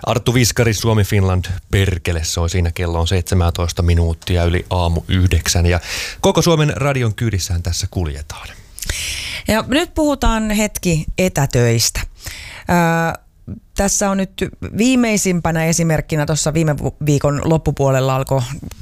Arttu Viskari, Suomi Finland perkele soi siinä, kello on 17 minuuttia yli aamu 9 ja koko Suomen radion kyydissään tässä kuljetaan. Ja nyt puhutaan hetki etätöistä. Tässä on nyt viimeisimpänä esimerkkinä tuossa viime viikon loppupuolella alkoi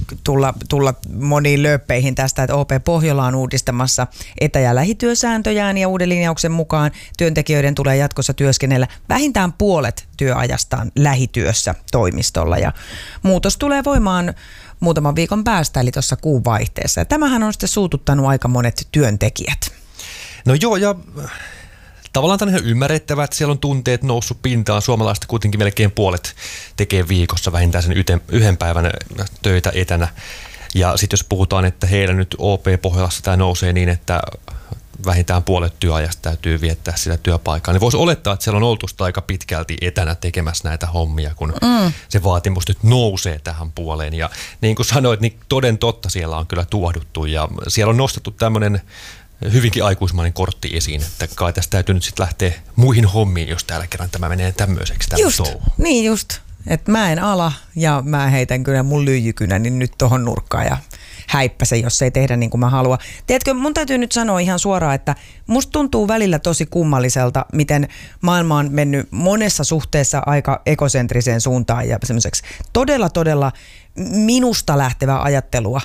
tulla moniin lööppeihin tästä, että OP Pohjola on uudistamassa etä- ja lähityösääntöjään ja uuden linjauksen mukaan työntekijöiden tulee jatkossa työskennellä vähintään puolet työajastaan lähityössä toimistolla ja muutos tulee voimaan muutaman viikon päästä eli tuossa kuun vaihteessa. Ja tämähän on sitten suututtanut aika monet työntekijät. No joo, ja tavallaan tämä on ihan ymmärrettävää, että siellä on tunteet noussut pintaan. Suomalaista kuitenkin melkein puolet tekee viikossa vähintään sen yhden päivän töitä etänä. Ja sitten jos puhutaan, että heillä nyt OP Pohjolassa tämä nousee niin, että vähintään puolet työajasta täytyy viettää sillä työpaikalla, niin voisi olettaa, että siellä on oltu aika pitkälti etänä tekemässä näitä hommia, kun se vaatimus nyt nousee tähän puoleen. Ja niin kuin sanoit, niin toden totta siellä on kyllä tuohduttu ja siellä on nostettu tämmöinen hyvinkin aikuismainen kortti esiin, että kai tästä täytyy nyt sitten lähteä muihin hommiin, jos täällä kerran tämä menee tämmöiseksi. Niin just, että mä en ala ja mä heitän kyllä mun lyijykynä niin nyt tohon nurkkaan ja häippäsen, jos ei tehdä niin kuin mä haluan. Tiedätkö, mun täytyy nyt sanoa ihan suoraan, että musta tuntuu välillä tosi kummalliselta, miten maailma on mennyt monessa suhteessa aika ekosentriseen suuntaan ja semmoiseksi todella minusta lähtevää ajattelua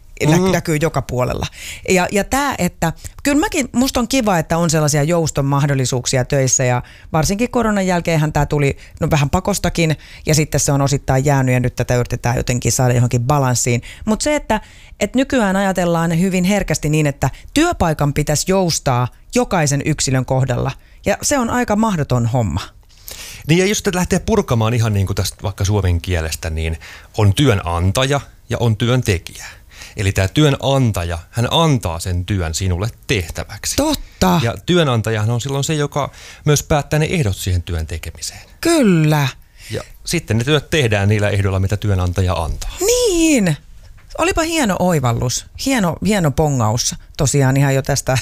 näkyy joka puolella. Ja tämä, että kyllä musta on kiva, että on sellaisia jouston mahdollisuuksia töissä ja varsinkin koronan jälkeenhän tämä tuli vähän pakostakin ja sitten se on osittain jäänyt ja nyt tätä yritetään jotenkin saada johonkin balanssiin. Mutta se, että nykyään ajatellaan hyvin herkästi niin, että työpaikan pitäisi joustaa jokaisen yksilön kohdalla ja se on aika mahdoton homma. Niin ja jos lähtee purkamaan ihan niin kuin tästä vaikka suomen kielestä, niin on työnantaja ja on työntekijä. Eli tämä työnantaja, hän antaa sen työn sinulle tehtäväksi. Totta. Ja työnantajahan on silloin se, joka myös päättää ne ehdot siihen työn tekemiseen. Kyllä. Ja sitten ne työt tehdään niillä ehdoilla, mitä työnantaja antaa. Niin. Olipa hieno oivallus, hieno pongaus tosiaan ihan jo tästä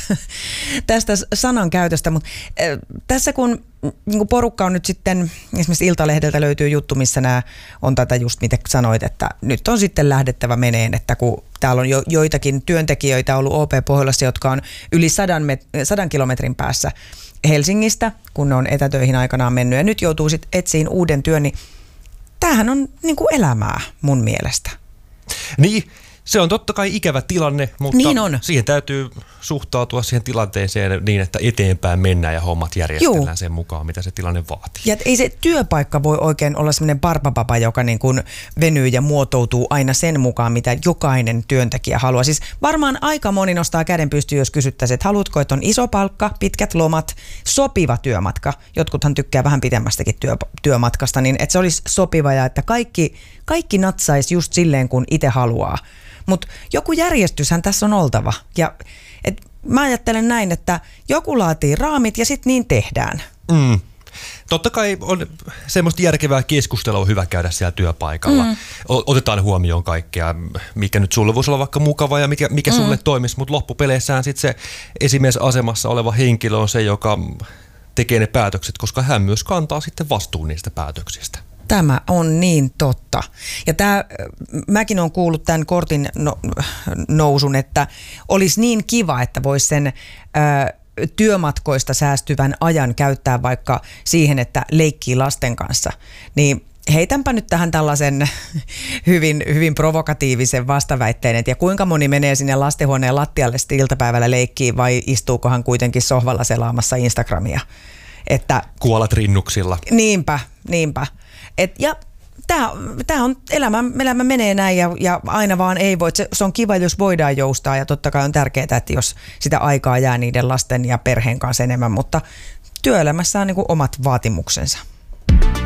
sanan käytöstä, mutta tässä kun niin porukka on nyt sitten, esimerkiksi Iltalehdeltä löytyy juttu, missä nämä on tätä just mitä sanoit, että nyt on sitten lähdettävä meneen, että kun täällä on jo joitakin työntekijöitä ollut OP Pohjolassa, jotka on yli 100 kilometrin päässä Helsingistä, kun ne on etätöihin aikanaan mennyt ja nyt joutuu sitten etsiin uuden työn, niin tämähän on niin kuin elämää mun mielestä. Niin, se on totta kai ikävä tilanne, mutta niin on. Siihen täytyy suhtautua siihen tilanteeseen niin, että eteenpäin mennään ja hommat järjestellään sen mukaan, mitä se tilanne vaatii. Ja ei se työpaikka voi oikein olla semmoinen barbapapa, joka niin kuin venyy ja muotoutuu aina sen mukaan, mitä jokainen työntekijä haluaa. Siis varmaan aika moni nostaa käden pystyyn, jos kysyttäisiin, että haluatko, että on iso palkka, pitkät lomat, sopiva työmatka. Jotkuthan tykkää vähän pidemmästäkin työmatkasta, niin että se olisi sopiva ja että kaikki natsaisi just silleen, kun itse haluaa. Mutta joku järjestyshän tässä on oltava. Ja mä ajattelen näin, että joku laatii raamit ja sitten niin tehdään. Totta kai on semmoista järkevää keskustelua hyvä käydä siellä työpaikalla. Otetaan huomioon kaikkea, mikä nyt sulle voisi olla vaikka mukava ja mikä sulle toimisi, mutta loppupeleissään sitten se esimiesasemassa oleva henkilö on se, joka tekee ne päätökset, koska hän myös kantaa sitten vastuun niistä päätöksistä. Tämä on niin totta. Ja mäkin olen kuullut tämän kortin nousun, että olisi niin kiva, että voisi sen työmatkoista säästyvän ajan käyttää vaikka siihen, että leikkii lasten kanssa. Niin heitänpä nyt tähän tällaisen hyvin provokatiivisen vastaväitteen, että ja kuinka moni menee sinne lastenhuoneen lattialle sitten iltapäivällä leikkiin vai istuukohan kuitenkin sohvalla selaamassa Instagramia. Että kuolat rinnuksilla. Niinpä. Ja tämä on elämä menee näin ja aina vaan ei voi. Se on kiva, jos voidaan joustaa ja totta kai on tärkeää, että jos sitä aikaa jää niiden lasten ja perheen kanssa enemmän, mutta työelämässä on niin kuin omat vaatimuksensa.